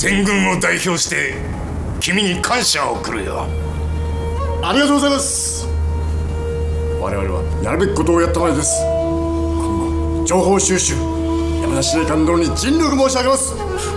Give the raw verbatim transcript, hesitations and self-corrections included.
全軍を代表して君に感謝を送るよ。 ありがとうございます。我々はやるべきことをやったまでです。今後情報収集、山田司令官殿に尽力申し上げます。